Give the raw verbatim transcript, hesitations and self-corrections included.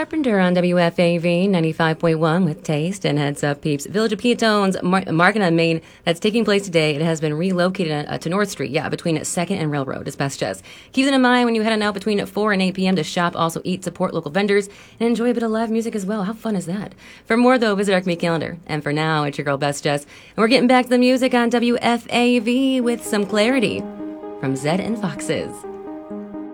Carpenter on W F A V ninety-five point one with Taste. And heads up, peeps. Village of Piatones Mar- Market on Main that's taking place today. It has been relocated uh, to North Street, yeah, between second and Railroad, as best as. Keep that in mind when you head on out between four and eight p.m. to shop, also eat, support local vendors, and enjoy a bit of live music as well. How fun is that? For more, though, visit our community calendar. And for now, it's your girl, Best Jess. And we're getting back to the music on W F A V with some clarity from Zed and Foxes.